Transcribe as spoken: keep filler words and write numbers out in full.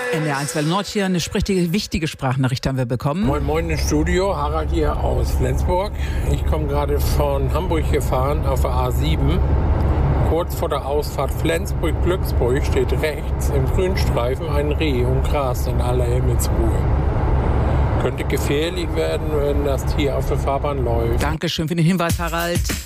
In der eins Welle Nord hier eine prächtige, wichtige Sprachnachricht haben wir bekommen. Moin Moin im Studio, Harald hier aus Flensburg. Ich komme gerade von Hamburg gefahren auf der A sieben. Kurz vor der Ausfahrt Flensburg-Glücksburg steht rechts im Grünstreifen ein Reh und Gras in aller Himmelsruhe. Könnte gefährlich werden, wenn das Tier auf der Fahrbahn läuft. Dankeschön für den Hinweis, Harald.